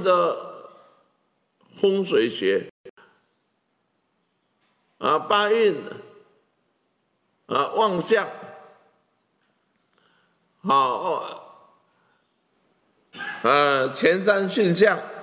的风水学八运旺相，前三巽象。